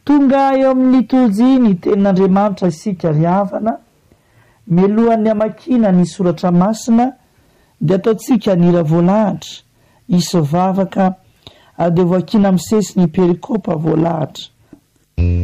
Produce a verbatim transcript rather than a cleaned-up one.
tonga eo amin'ny tozy ny tenin'Andriamanitra isika ry havana mialohan'ny amakina ny soratra masina dia ataontsika nira voalahatra isy vavaka ade voakina amin'ny sesy ny perikopa voalahatra.